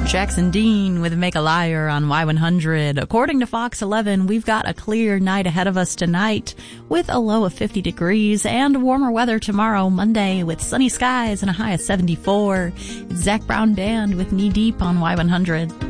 Jackson Dean with Make a Liar on Y100. According to Fox 11, we've got a clear night ahead of us tonight with a low of 50 degrees and warmer weather tomorrow, Monday, with sunny skies and a high of 74. It's Zac Brown Band with Knee Deep on Y100.